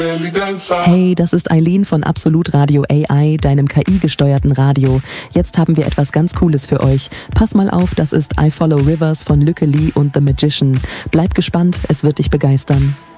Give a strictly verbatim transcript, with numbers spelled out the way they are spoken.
Hey, das ist Eileen von Absolut Radio A I, deinem K I-gesteuerten Radio. Jetzt haben wir etwas ganz Cooles für euch. Pass mal auf, das ist I Follow Rivers von Lücke Lee und The Magician. Bleib gespannt, es wird dich begeistern.